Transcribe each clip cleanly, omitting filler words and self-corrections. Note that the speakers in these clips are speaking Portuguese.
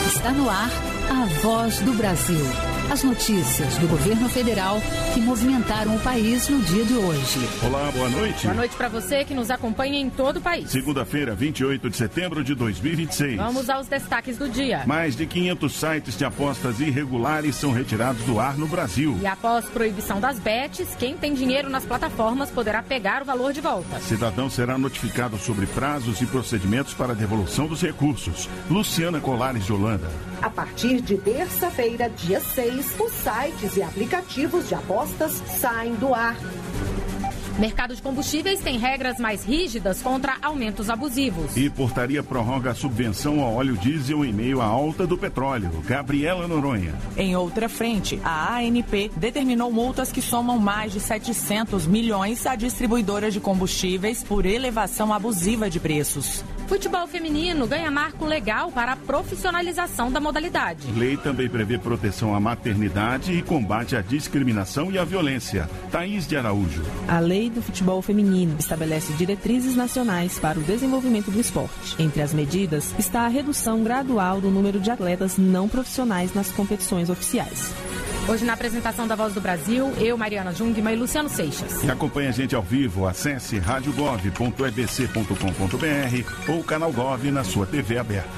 Está no ar a Voz do Brasil. As notícias do governo federal que movimentaram o país no dia de hoje. Olá, boa noite. Boa noite para você que nos acompanha em todo o país. Segunda-feira, 28 de setembro de 2026. Vamos aos destaques do dia. Mais de 500 sites de apostas irregulares são retirados do ar no Brasil. E após proibição das bets, quem tem dinheiro nas plataformas poderá pegar o valor de volta. Cidadão será notificado sobre prazos e procedimentos para a devolução dos recursos. Luciana Colares de Holanda. A partir de terça-feira, dia 6, os sites e aplicativos de apostas saem do ar. Mercado de combustíveis tem regras mais rígidas contra aumentos abusivos. E portaria prorroga a subvenção ao óleo diesel em meio à alta do petróleo. Gabriela Noronha. Em outra frente, a ANP determinou multas que somam mais de 700 milhões a distribuidoras de combustíveis por elevação abusiva de preços. Futebol feminino ganha marco legal para a profissionalização da modalidade. Lei também prevê proteção à maternidade e combate à discriminação e à violência. Thaís de Araújo. A Lei do Futebol Feminino estabelece diretrizes nacionais para o desenvolvimento do esporte. Entre as medidas está a redução gradual do número de atletas não profissionais nas competições oficiais. Hoje, na apresentação da Voz do Brasil, eu, Mariana Jungmann e Luciano Seixas. E acompanhe a gente ao vivo, acesse radiogov.ebc.com.br ou canal Gov na sua TV aberta.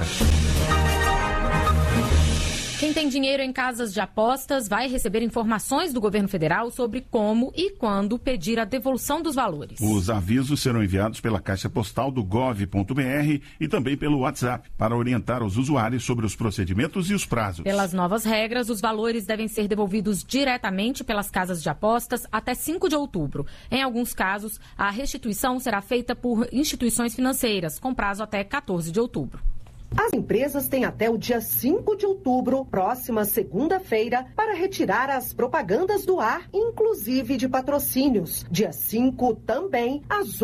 Quem tem dinheiro em casas de apostas vai receber informações do governo federal sobre como e quando pedir a devolução dos valores. Os avisos serão enviados pela caixa postal do gov.br e também pelo WhatsApp para orientar os usuários sobre os procedimentos e os prazos. Pelas novas regras, os valores devem ser devolvidos diretamente pelas casas de apostas até 5 de outubro. Em alguns casos, a restituição será feita por instituições financeiras, com prazo até 14 de outubro. As empresas têm até o dia 5 de outubro, próxima segunda-feira, para retirar as propagandas do ar, inclusive de patrocínios. Dia 5 também, às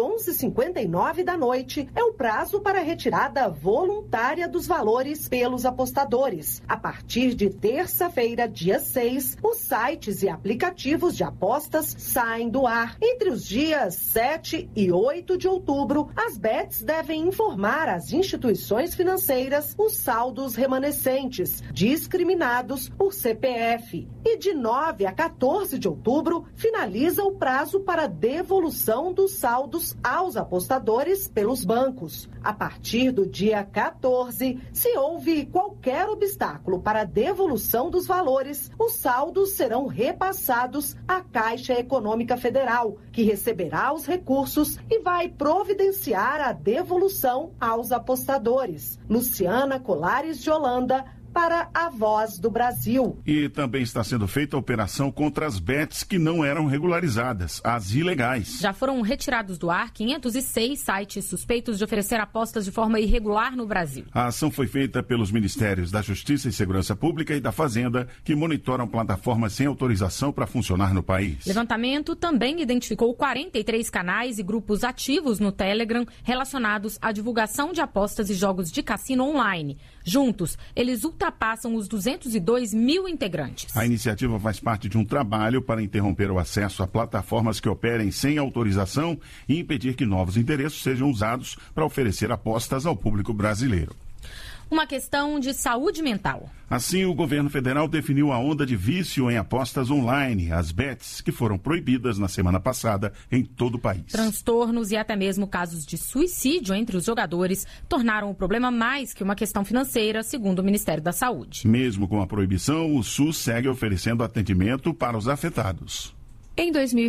11h59 da noite, é o prazo para retirada voluntária dos valores pelos apostadores. A partir de terça-feira, dia 6, os sites e aplicativos de apostas saem do ar. Entre os dias 7 e 8 de outubro, as bets devem informar as instituições financeiras os saldos remanescentes, discriminados por CPF. E de 9 a 14 de outubro, finaliza o prazo para devolução dos saldos aos apostadores pelos bancos. A partir do dia 14, se houve qualquer obstáculo para a devolução dos valores, os saldos serão repassados à Caixa Econômica Federal, que receberá os recursos e vai providenciar a devolução aos apostadores. Luciana Colares de Holanda, para a Voz do Brasil. E também está sendo feita a operação contra as bets que não eram regularizadas, as ilegais. Já foram retirados do ar 506 sites suspeitos de oferecer apostas de forma irregular no Brasil. A ação foi feita pelos Ministérios da Justiça e Segurança Pública e da Fazenda, que monitoram plataformas sem autorização para funcionar no país. Levantamento também identificou 43 canais e grupos ativos no Telegram relacionados à divulgação de apostas e jogos de cassino online. Juntos, eles ultrapassam os 202 mil integrantes. A iniciativa faz parte de um trabalho para interromper o acesso a plataformas que operem sem autorização e impedir que novos endereços sejam usados para oferecer apostas ao público brasileiro. Uma questão de saúde mental. Assim, o governo federal definiu a onda de vício em apostas online, as bets, que foram proibidas na semana passada em todo o país. Transtornos e até mesmo casos de suicídio entre os jogadores tornaram o problema mais que uma questão financeira, segundo o Ministério da Saúde. Mesmo com a proibição, o SUS segue oferecendo atendimento para os afetados. Em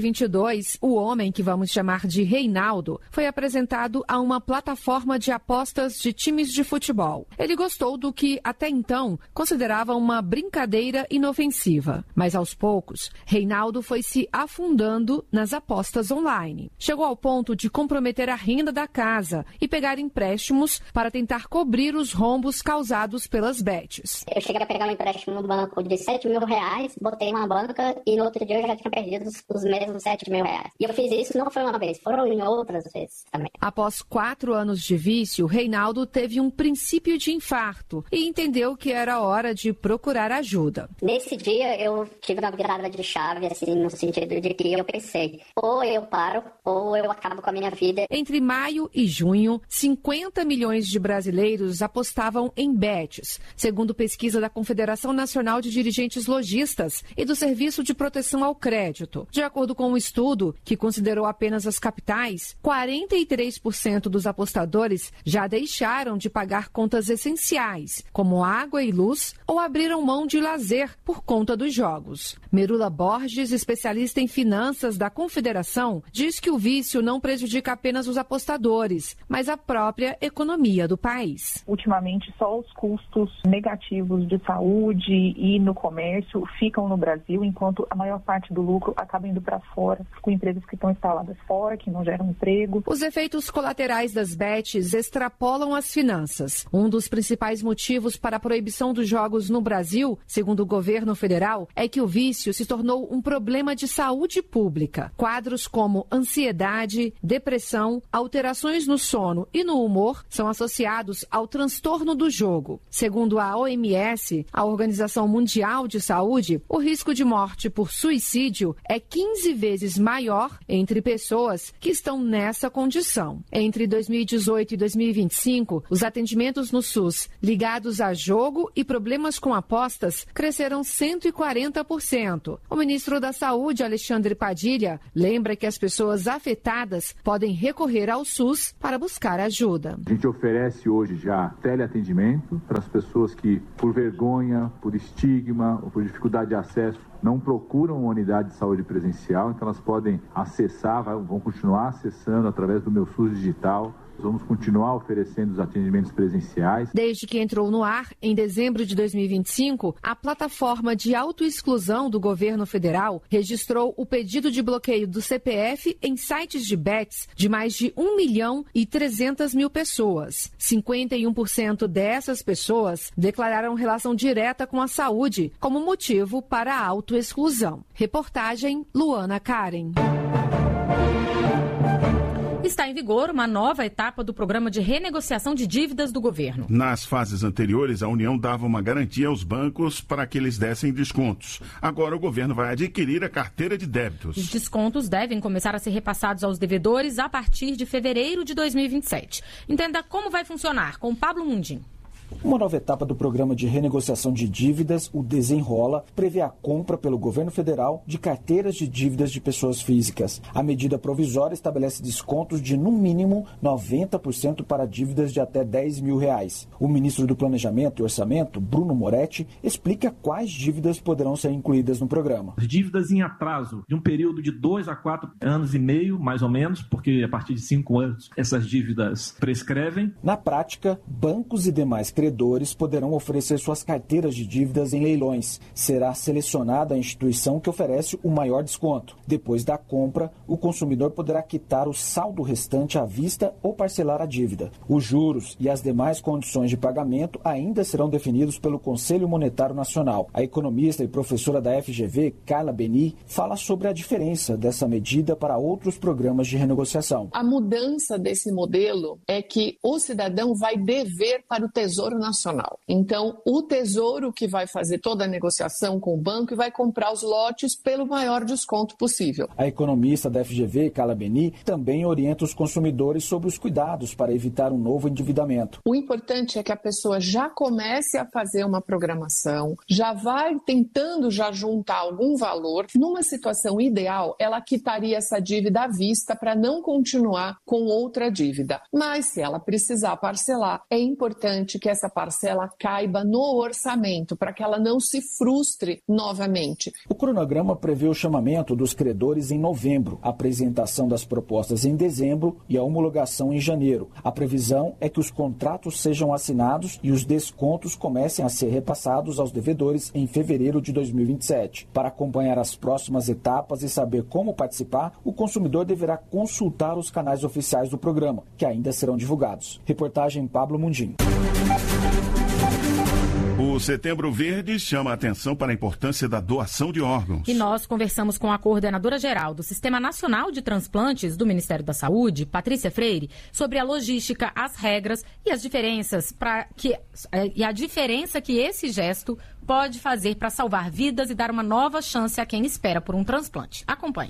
2022, o homem, que vamos chamar de Reinaldo, foi apresentado a uma plataforma de apostas de times de futebol. Ele gostou do que, até então, considerava uma brincadeira inofensiva. Mas, aos poucos, Reinaldo foi se afundando nas apostas online. Chegou ao ponto de comprometer a renda da casa e pegar empréstimos para tentar cobrir os rombos causados pelas bets. Eu cheguei a pegar um empréstimo no banco de R$7 mil, botei uma banca e no outro dia eu já tinha perdido os mesmos 7 mil reais. E eu fiz isso não foi uma vez, foram em outras vezes também. Após 4 anos de vício, Reinaldo teve um princípio de infarto e entendeu que era hora de procurar ajuda. Nesse dia eu tive uma virada de chave, assim, no sentido de que eu pensei, ou eu paro, ou eu acabo com a minha vida. Entre maio e junho, 50 milhões de brasileiros apostavam em bets, segundo pesquisa da Confederação Nacional de Dirigentes Lojistas e do Serviço de Proteção ao Crédito. De acordo com um estudo que considerou apenas as capitais, 43% dos apostadores já deixaram de pagar contas essenciais, como água e luz, ou abriram mão de lazer por conta dos jogos. Merula Borges, especialista em finanças da Confederação, diz que o vício não prejudica apenas os apostadores, mas a própria economia do país. Ultimamente, só os custos negativos de saúde e no comércio ficam no Brasil, enquanto a maior parte do lucro acaba indo para fora, com empresas que estão instaladas fora, que não geram emprego. Os efeitos colaterais das bets extrapolam as finanças. Um dos principais motivos para a proibição dos jogos no Brasil, segundo o governo federal, é que o vício se tornou um problema de saúde pública. Quadros como ansiedade, depressão, alterações no sono e no humor são associados ao transtorno do jogo. Segundo a OMS, a Organização Mundial de Saúde, o risco de morte por suicídio é 15 vezes maior entre pessoas que estão nessa condição. Entre 2018 e 2025, os atendimentos no SUS ligados a jogo e problemas com apostas cresceram 140%. O ministro da Saúde, Alexandre Padilha, lembra que as pessoas afetadas podem recorrer ao SUS para buscar ajuda. A gente oferece hoje já teleatendimento para as pessoas que, por vergonha, por estigma ou por dificuldade de acesso, não procuram uma unidade de saúde presencial, então elas podem acessar, vão continuar acessando através do Meu SUS Digital. Vamos continuar oferecendo os atendimentos presenciais. Desde que entrou no ar, em dezembro de 2025, a plataforma de autoexclusão do governo federal registrou o pedido de bloqueio do CPF em sites de bets de mais de 1.300.000 pessoas. 51% dessas pessoas declararam relação direta com a saúde como motivo para a autoexclusão. Reportagem Luana Karen. Está em vigor uma nova etapa do programa de renegociação de dívidas do governo. Nas fases anteriores, a União dava uma garantia aos bancos para que eles dessem descontos. Agora o governo vai adquirir a carteira de débitos. Os descontos devem começar a ser repassados aos devedores a partir de fevereiro de 2027. Entenda como vai funcionar com Pablo Mundim. Uma nova etapa do programa de renegociação de dívidas, o Desenrola, prevê a compra pelo governo federal de carteiras de dívidas de pessoas físicas. A medida provisória estabelece descontos de, no mínimo, 90% para dívidas de até R$10 mil. O ministro do Planejamento e Orçamento, Bruno Moretti, explica quais dívidas poderão ser incluídas no programa. As dívidas em atraso de um período de 2 a 4 anos e meio, mais ou menos, porque a partir de 5 anos essas dívidas prescrevem. Na prática, bancos e demais credores poderão oferecer suas carteiras de dívidas em leilões. Será selecionada a instituição que oferece o maior desconto. Depois da compra, o consumidor poderá quitar o saldo restante à vista ou parcelar a dívida. Os juros e as demais condições de pagamento ainda serão definidos pelo Conselho Monetário Nacional. A economista e professora da FGV, Carla Beni, fala sobre a diferença dessa medida para outros programas de renegociação. A mudança desse modelo é que o cidadão vai dever para o Tesouro Nacional. Então, o Tesouro que vai fazer toda a negociação com o banco e vai comprar os lotes pelo maior desconto possível. A economista da FGV, Carla Beni, também orienta os consumidores sobre os cuidados para evitar um novo endividamento. O importante é que a pessoa já comece a fazer uma programação, já vai tentando já juntar algum valor. Numa situação ideal, ela quitaria essa dívida à vista para não continuar com outra dívida. Mas se ela precisar parcelar, é importante que essa parcela caiba no orçamento, para que ela não se frustre novamente. O cronograma prevê o chamamento dos credores em novembro, a apresentação das propostas em dezembro e a homologação em janeiro. A previsão é que os contratos sejam assinados e os descontos comecem a ser repassados aos devedores em fevereiro de 2027. Para acompanhar as próximas etapas e saber como participar, o consumidor deverá consultar os canais oficiais do programa, que ainda serão divulgados. Reportagem Pablo Mundim. O Setembro Verde chama a atenção para a importância da doação de órgãos. E nós conversamos com a coordenadora-geral do Sistema Nacional de Transplantes do Ministério da Saúde, Patrícia Freire, sobre a logística, as regras e as diferenças a diferença que esse gesto pode fazer para salvar vidas e dar uma nova chance a quem espera por um transplante. Acompanhe.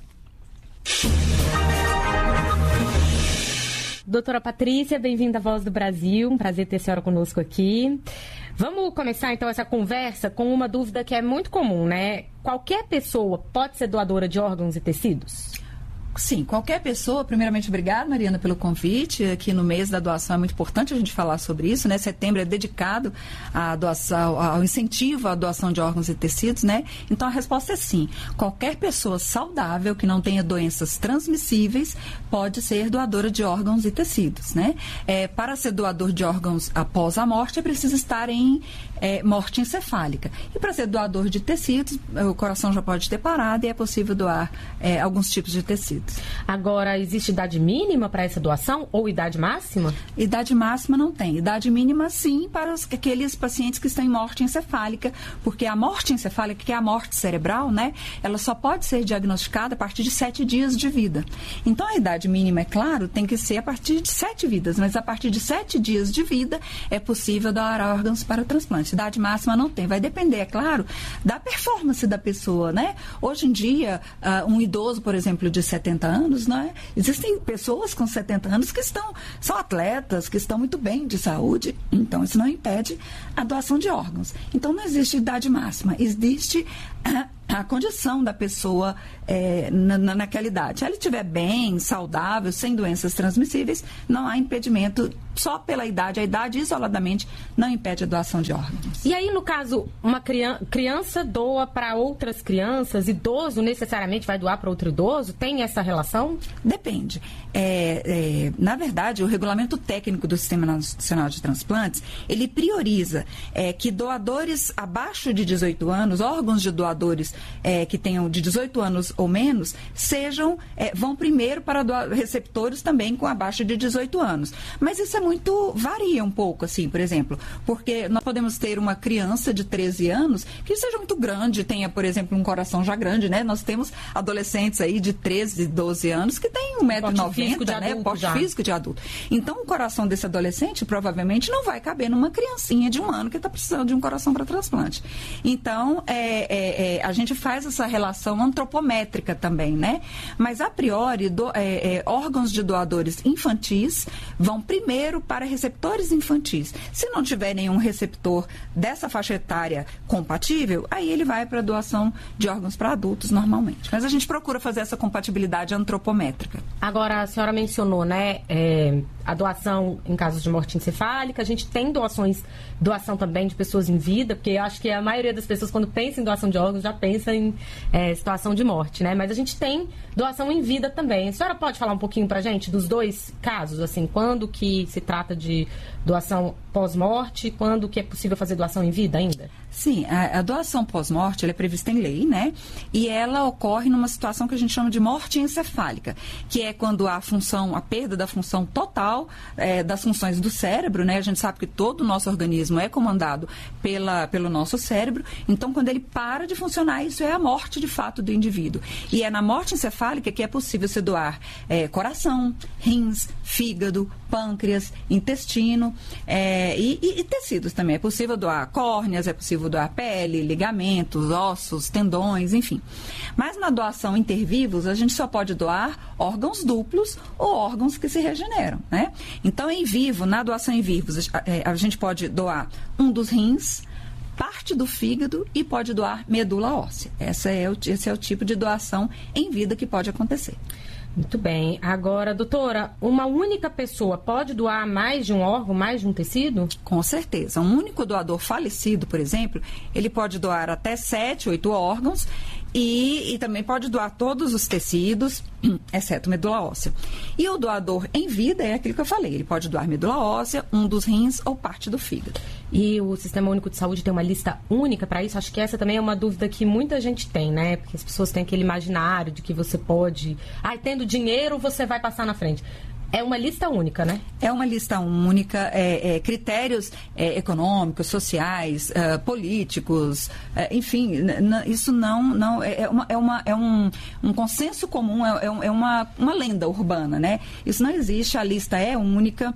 Doutora Patrícia, bem-vinda à Voz do Brasil. Um prazer ter a senhora conosco aqui. Vamos começar, então, essa conversa com uma dúvida que é muito comum, né? Qualquer pessoa pode ser doadora de órgãos e tecidos? Sim, qualquer pessoa. Primeiramente, obrigada, Mariana, pelo convite. Aqui no mês da doação é muito importante a gente falar sobre isso, né? Setembro é dedicado à doação, ao incentivo à doação de órgãos e tecidos, né? Então, a resposta é sim. Qualquer pessoa saudável que não tenha doenças transmissíveis pode ser doadora de órgãos e tecidos, né? Para ser doador de órgãos após a morte, é preciso estar em morte encefálica. E para ser doador de tecidos, o coração já pode ter parado e é possível doar alguns tipos de tecidos. Agora, existe idade mínima para essa doação ou idade máxima? Idade máxima não tem. Idade mínima, sim, para aqueles pacientes que estão em morte encefálica, porque a morte encefálica, que é a morte cerebral, né, ela só pode ser diagnosticada a partir de 7 dias de vida. Então, a idade mínima, é claro, tem que ser a partir de 7 vidas, mas a partir de 7 dias de vida é possível doar órgãos para transplante. Idade máxima não tem. Vai depender, é claro, da performance da pessoa, né? Hoje em dia, um idoso, por exemplo, de 70 anos, né? Existem pessoas com 70 anos que são atletas, que estão muito bem de saúde, então isso não impede a doação de órgãos. Então não existe idade máxima, existe a condição da pessoa naquela idade. Se ela estiver bem, saudável, sem doenças transmissíveis, não há impedimento só pela idade. A idade isoladamente não impede a doação de órgãos. E aí, no caso, uma criança doa para outras crianças, idoso necessariamente vai doar para outro idoso? Tem essa relação? Depende. Na verdade, o regulamento técnico do Sistema Nacional de Transplantes, ele prioriza que doadores abaixo de 18 anos, órgãos de doadores que tenham de 18 anos ou menos, vão primeiro para receptores também com abaixo de 18 anos. Mas isso varia um pouco, assim, por exemplo, porque nós podemos ter uma criança de 13 anos que seja muito grande, tenha, por exemplo, um coração já grande, né? Nós temos adolescentes aí de 13, 12 anos que têm 1,90 m, né? Porte físico de adulto. Então, o coração desse adolescente provavelmente não vai caber numa criancinha de 1 ano que está precisando de um coração para transplante. Então, a gente faz essa relação antropométrica também, né? Mas, a priori, órgãos de doadores infantis vão primeiro para receptores infantis. Se não tiver nenhum receptor dessa faixa etária compatível, aí ele vai para a doação de órgãos para adultos normalmente. Mas a gente procura fazer essa compatibilidade antropométrica. Agora, a senhora mencionou, né, a doação em casos de morte encefálica. A gente tem doação também de pessoas em vida, porque eu acho que a maioria das pessoas, quando pensa em doação de órgãos, já pensa em situação de morte, né? Mas a gente tem doação em vida também. A senhora pode falar um pouquinho pra gente dos dois casos, assim, quando que se trata de doação pós-morte, quando que é possível fazer doação em vida ainda? Sim, a doação pós-morte, ela é prevista em lei, né? E ela ocorre numa situação que a gente chama de morte encefálica, que é quando a perda da função total das funções do cérebro, né? A gente sabe que todo o nosso organismo é comandado pelo nosso cérebro, então quando ele para de funcionar, isso é a morte de fato do indivíduo. E é na morte encefálica que é possível se doar coração, rins, fígado, pâncreas, intestino e tecidos também. É possível doar córneas, é possível doar pele, ligamentos, ossos, tendões, enfim. Mas na doação intervivos, a gente só pode doar órgãos duplos ou órgãos que se regeneram, né? Então, em vivo, na doação em vivos, a gente pode doar um dos rins, parte do fígado e pode doar medula óssea. Esse é o tipo de doação em vida que pode acontecer. Muito bem. Agora, doutora, uma única pessoa pode doar mais de um órgão, mais de um tecido? Com certeza. Um único doador falecido, por exemplo, ele pode doar até 7, 8 órgãos e também pode doar todos os tecidos, exceto medula óssea. E o doador em vida é aquilo que eu falei. Ele pode doar medula óssea, um dos rins ou parte do fígado. E o Sistema Único de Saúde tem uma lista única para isso? Acho que essa também é uma dúvida que muita gente tem, né? Porque as pessoas têm aquele imaginário de que você pode... tendo dinheiro, você vai passar na frente. É uma lista única, né? É uma lista única, critérios econômicos, sociais, políticos, enfim, isso não é um consenso comum, é uma lenda urbana, né? Isso não existe, a lista é única,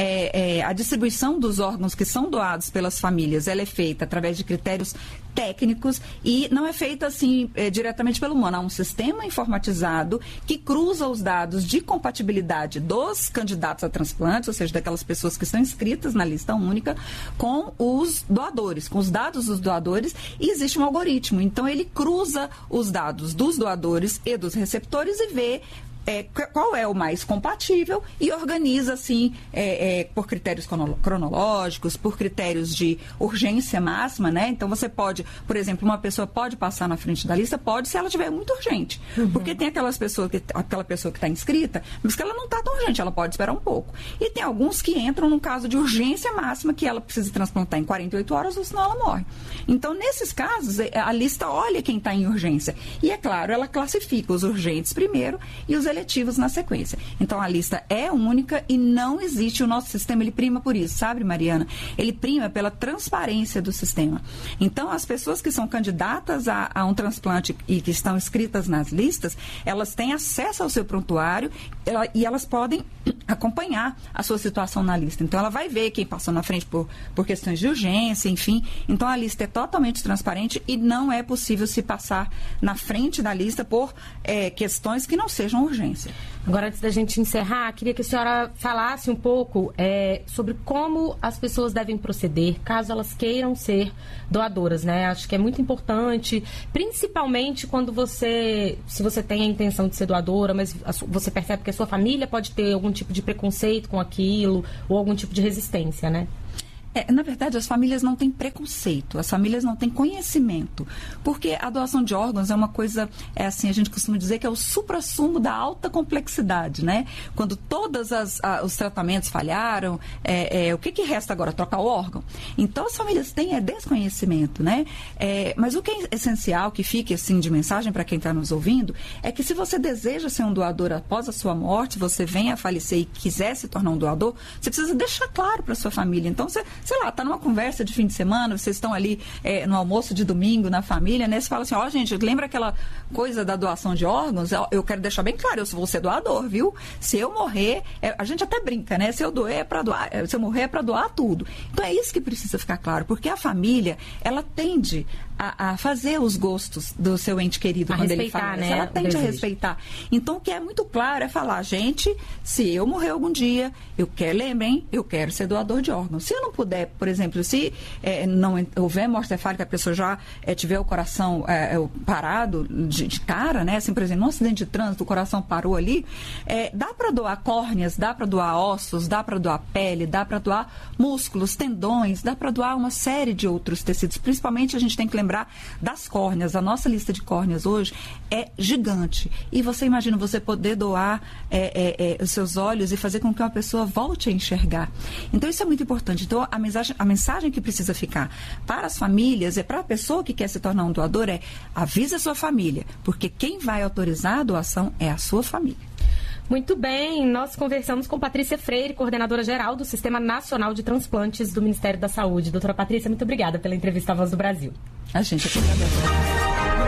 a distribuição dos órgãos que são doados pelas famílias, ela é feita através de critérios técnicos e não é feita assim diretamente pelo humano. Há um sistema informatizado que cruza os dados de compatibilidade dos candidatos a transplantes, ou seja, daquelas pessoas que estão inscritas na lista única, com os doadores, com os dados dos doadores, e existe um algoritmo. Então, ele cruza os dados dos doadores e dos receptores e vê qual é o mais compatível e organiza, assim, por critérios cronológicos, por critérios de urgência máxima, né? Então, você pode, por exemplo, uma pessoa pode passar na frente da lista, pode, se ela estiver muito urgente. Porque tem aquela pessoa que está inscrita, mas que ela não está tão urgente, ela pode esperar um pouco. E tem alguns que entram no caso de urgência máxima, que ela precisa transplantar em 48 horas, ou senão ela morre. Então, nesses casos, a lista olha quem está em urgência. E, é claro, ela classifica os urgentes primeiro e os eletivos na sequência. Então, a lista é única e não existe, o nosso sistema, ele prima por isso, sabe, Mariana? Ele prima pela transparência do sistema. Então, as pessoas que são candidatas a um transplante e que estão inscritas nas listas, elas têm acesso ao seu prontuário e elas podem acompanhar a sua situação na lista. Então, ela vai ver quem passou na frente por questões de urgência, enfim. Então, a lista é totalmente transparente e não é possível se passar na frente da lista por questões que não sejam urgência. Agora, antes da gente encerrar, queria que a senhora falasse um pouco sobre como as pessoas devem proceder, caso elas queiram ser doadoras, né? Acho que é muito importante, principalmente quando se você tem a intenção de ser doadora, mas você percebe que a sua família pode ter algum tipo de preconceito com aquilo, ou algum tipo de resistência, né? Na verdade, as famílias não têm preconceito, as famílias não têm conhecimento, porque a doação de órgãos é uma coisa, assim, a gente costuma dizer que é o suprassumo da alta complexidade, né? Quando todos os tratamentos falharam, o que resta agora? Trocar o órgão? Então, as famílias têm desconhecimento, né? Mas o que é essencial, que fique, assim, de mensagem para quem está nos ouvindo, é que se você deseja ser um doador após a sua morte, você venha a falecer e quiser se tornar um doador, você precisa deixar claro para sua família. Então, sei lá, tá numa conversa de fim de semana, vocês estão ali no almoço de domingo, na família, né? Você fala assim, gente, lembra aquela coisa da doação de órgãos? Eu quero deixar bem claro, eu vou ser doador, viu? Se eu morrer, a gente até brinca, né? Se eu morrer é para doar tudo. Então é isso que precisa ficar claro, porque a família, ela tende a fazer os gostos do seu ente querido quando ele falece, né? Ela tende a respeitar. Então, o que é muito claro é falar, gente, se eu morrer algum dia, lembrem, eu quero ser doador de órgãos. Se eu não puder, por exemplo, se não houver morte cefálica, a pessoa já tiver o coração parado de cara, né? Assim, por exemplo, num acidente de trânsito, o coração parou ali, dá para doar córneas, dá para doar ossos, dá para doar pele, dá para doar músculos, tendões, dá para doar uma série de outros tecidos. Principalmente, a gente tem que lembrar das córneas. A nossa lista de córneas hoje é gigante. E você imagina você poder doar os seus olhos e fazer com que uma pessoa volte a enxergar. Então, isso é muito importante. Então, a mensagem que precisa ficar para as famílias e para a pessoa que quer se tornar um doador avise a sua família, porque quem vai autorizar a doação é a sua família. Muito bem, nós conversamos com Patrícia Freire, coordenadora geral do Sistema Nacional de Transplantes do Ministério da Saúde. Doutora Patrícia, muito obrigada pela entrevista à Voz do Brasil. A gente aqui agradece.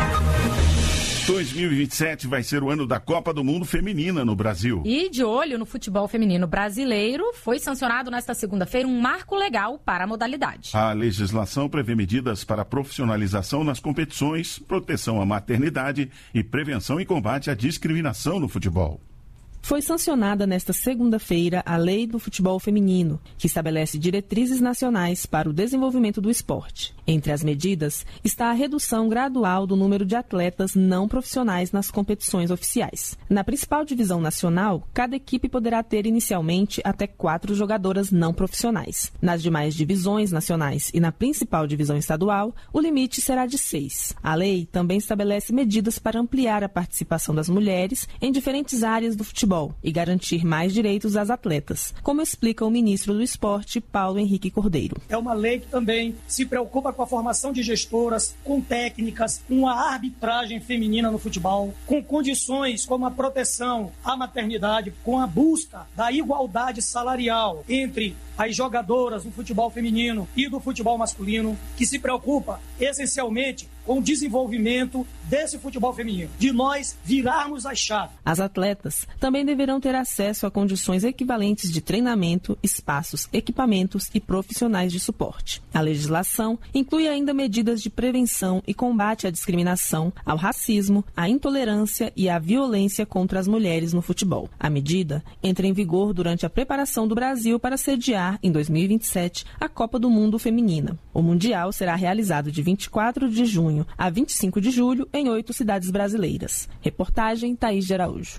2027 vai ser o ano da Copa do Mundo Feminina no Brasil. E de olho no futebol feminino brasileiro, foi sancionado nesta segunda-feira um marco legal para a modalidade. A legislação prevê medidas para profissionalização nas competições, proteção à maternidade e prevenção e combate à discriminação no futebol. Foi sancionada nesta segunda-feira a Lei do Futebol Feminino, que estabelece diretrizes nacionais para o desenvolvimento do esporte. Entre as medidas está a redução gradual do número de atletas não profissionais nas competições oficiais. Na principal divisão nacional, cada equipe poderá ter inicialmente até 4 jogadoras não profissionais. Nas demais divisões nacionais e na principal divisão estadual, o limite será de 6. A lei também estabelece medidas para ampliar a participação das mulheres em diferentes áreas do futebol futebol e garantir mais direitos às atletas, como explica o ministro do Esporte, Paulo Henrique Cordeiro. É uma lei que também se preocupa com a formação de gestoras, com técnicas, com a arbitragem feminina no futebol, com condições como a proteção à maternidade, com a busca da igualdade salarial entre as jogadoras do futebol feminino e do futebol masculino, que se preocupa essencialmente com o desenvolvimento desse futebol feminino, de nós virarmos a chave. As atletas também deverão ter acesso a condições equivalentes de treinamento, espaços, equipamentos e profissionais de suporte. A legislação inclui ainda medidas de prevenção e combate à discriminação, ao racismo, à intolerância e à violência contra as mulheres no futebol. A medida entra em vigor durante a preparação do Brasil para sediar, em 2027, a Copa do Mundo Feminina. O Mundial será realizado de 24 de junho a 25 de julho em 8 cidades brasileiras. Reportagem Thaís de Araújo.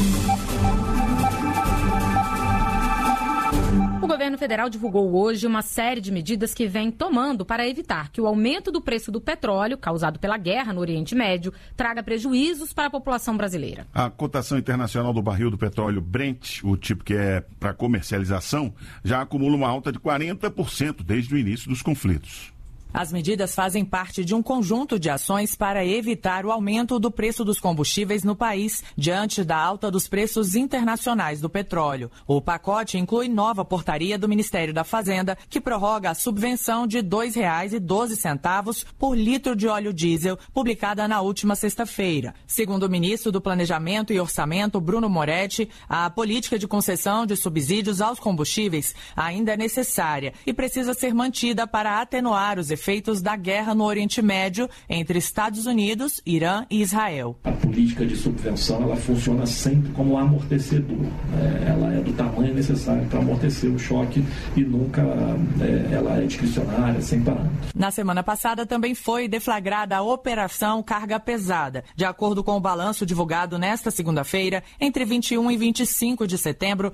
O governo federal divulgou hoje uma série de medidas que vem tomando para evitar que o aumento do preço do petróleo, causado pela guerra no Oriente Médio, traga prejuízos para a população brasileira. A cotação internacional do barril do petróleo Brent, o tipo que é para comercialização, já acumula uma alta de 40% desde o início dos conflitos. As medidas fazem parte de um conjunto de ações para evitar o aumento do preço dos combustíveis no país diante da alta dos preços internacionais do petróleo. O pacote inclui nova portaria do Ministério da Fazenda, que prorroga a subvenção de R$ 2,12 por litro de óleo diesel, publicada na última sexta-feira. Segundo o ministro do Planejamento e Orçamento, Bruno Moretti, a política de concessão de subsídios aos combustíveis ainda é necessária e precisa ser mantida para atenuar os efeitos da guerra no Oriente Médio entre Estados Unidos, Irã e Israel. A política de subvenção ela funciona sempre como um amortecedor. Ela é do tamanho necessário para amortecer o choque e nunca ela é discricionária, sem parâmetro. Na semana passada também foi deflagrada a Operação Carga Pesada. De acordo com o balanço divulgado nesta segunda-feira, entre 21 e 25 de setembro,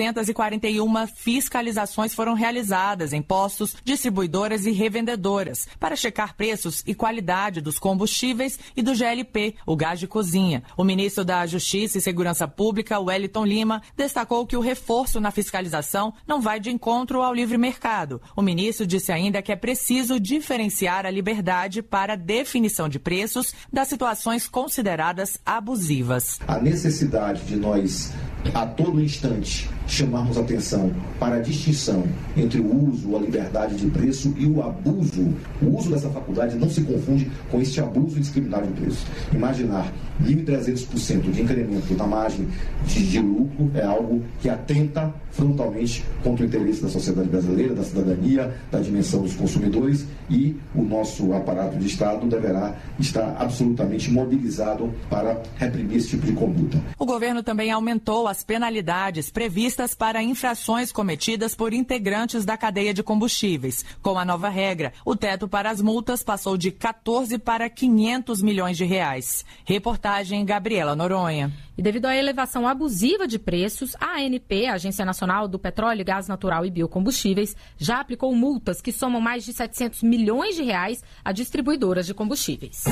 241 fiscalizações foram realizadas em postos, distribuidoras e revendedoras para checar preços e qualidade dos combustíveis e do GLP, o gás de cozinha. O ministro da Justiça e Segurança Pública, Wellington Lima, destacou que o reforço na fiscalização não vai de encontro ao livre mercado. O ministro disse ainda que é preciso diferenciar a liberdade para definição de preços das situações consideradas abusivas. A necessidade de nós, a todo instante, chamarmos atenção para a distinção entre o uso, a liberdade de preço e o abuso. O uso dessa faculdade não se confunde com este abuso indiscriminado de preço. Imaginar 1.300% de incremento na margem de lucro é algo que atenta frontalmente contra o interesse da sociedade brasileira, da cidadania, da dimensão dos consumidores, e o nosso aparato de Estado deverá estar absolutamente mobilizado para reprimir esse tipo de conduta. O governo também aumentou as penalidades previstas para infrações cometidas por integrantes da cadeia de combustíveis. Com a nova regra, o teto para as multas passou de 14 para 500 milhões de reais. Reportagem Gabriela Noronha. E devido à elevação abusiva de preços, a ANP, a Agência Nacional do Petróleo, Gás Natural e Biocombustíveis, já aplicou multas que somam mais de 700 milhões de reais a distribuidoras de combustíveis.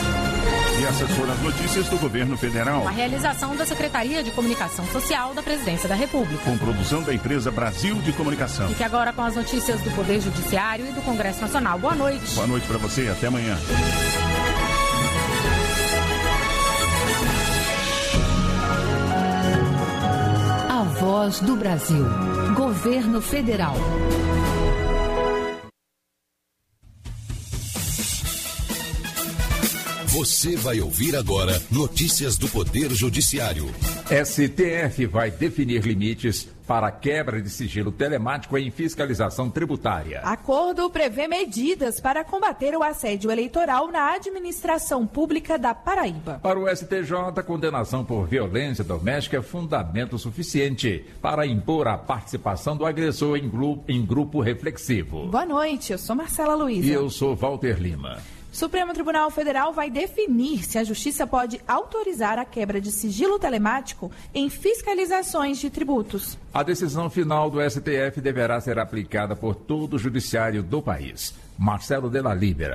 E essas foram as notícias do governo federal. Uma realização da Secretaria de Comunicação Social da Presidência da República. Com produção da empresa Brasil de Comunicação. Fique agora com as notícias do Poder Judiciário e do Congresso Nacional. Boa noite. Boa noite para você. Até amanhã. A Voz do Brasil. Governo Federal. Você vai ouvir agora notícias do Poder Judiciário. STF vai definir limites para a quebra de sigilo telemático em fiscalização tributária. Acordo prevê medidas para combater o assédio eleitoral na administração pública da Paraíba. Para o STJ, condenação por violência doméstica é fundamento suficiente para impor a participação do agressor em grupo reflexivo. Boa noite, eu sou Marcela Luiza. E eu sou Walter Lima. Supremo Tribunal Federal vai definir se a Justiça pode autorizar a quebra de sigilo telemático em fiscalizações de tributos. A decisão final do STF deverá ser aplicada por todo o judiciário do país. Marcelo Della Libera.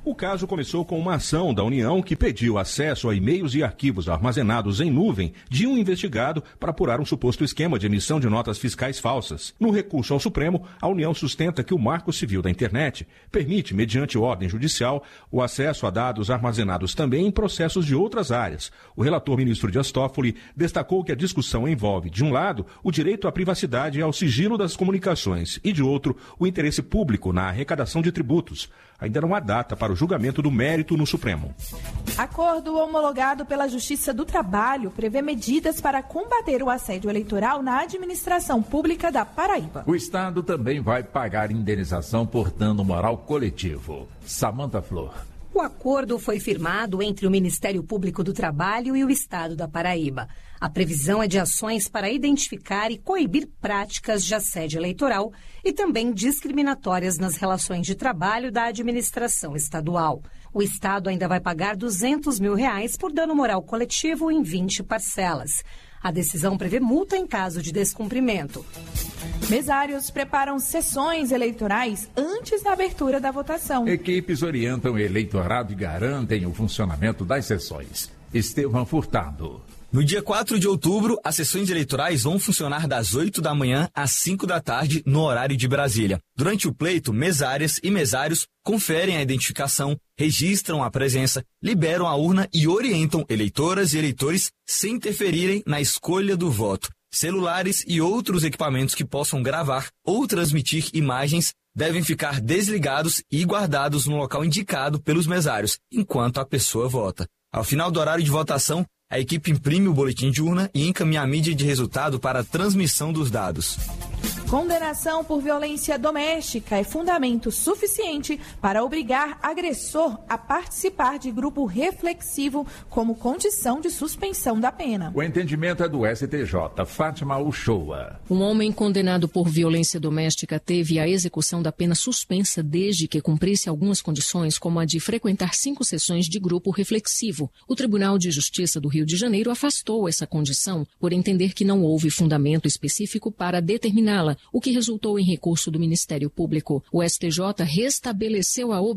O caso começou com uma ação da União que pediu acesso a e-mails e arquivos armazenados em nuvem de um investigado para apurar um suposto esquema de emissão de notas fiscais falsas. No recurso ao Supremo, a União sustenta que o Marco Civil da Internet permite, mediante ordem judicial, o acesso a dados armazenados também em processos de outras áreas. O relator ministro Dias Toffoli destacou que a discussão envolve, de um lado, o direito à privacidade e ao sigilo das comunicações e, de outro, o interesse público na arrecadação de tributos. Ainda não há data para o julgamento do mérito no Supremo. Acordo homologado pela Justiça do Trabalho prevê medidas para combater o assédio eleitoral na administração pública da Paraíba. O Estado também vai pagar indenização por dano moral coletivo. Samanta Flor. O acordo foi firmado entre o Ministério Público do Trabalho e o Estado da Paraíba. A previsão é de ações para identificar e coibir práticas de assédio eleitoral e também discriminatórias nas relações de trabalho da administração estadual. O Estado ainda vai pagar R$200 mil por dano moral coletivo em 20 parcelas. A decisão prevê multa em caso de descumprimento. Mesários preparam sessões eleitorais antes da abertura da votação. Equipes orientam o eleitorado e garantem o funcionamento das sessões. Estevão Furtado. No dia 4 de outubro, as sessões eleitorais vão funcionar das 8 da manhã às 5 da tarde, no horário de Brasília. Durante o pleito, mesárias e mesários conferem a identificação, registram a presença, liberam a urna e orientam eleitoras e eleitores sem interferirem na escolha do voto. Celulares e outros equipamentos que possam gravar ou transmitir imagens devem ficar desligados e guardados no local indicado pelos mesários, enquanto a pessoa vota. Ao final do horário de votação, a equipe imprime o boletim de urna e encaminha a mídia de resultado para a transmissão dos dados. Condenação por violência doméstica é fundamento suficiente para obrigar agressor a participar de grupo reflexivo como condição de suspensão da pena. O entendimento é do STJ. Fátima Uchoa. Um homem condenado por violência doméstica teve a execução da pena suspensa desde que cumprisse algumas condições, como a de frequentar 5 sessões de grupo reflexivo. O Tribunal de Justiça do Rio de Janeiro afastou essa condição por entender que não houve fundamento específico para determiná-la, o que resultou em recurso do Ministério Público. O STJ restabeleceu a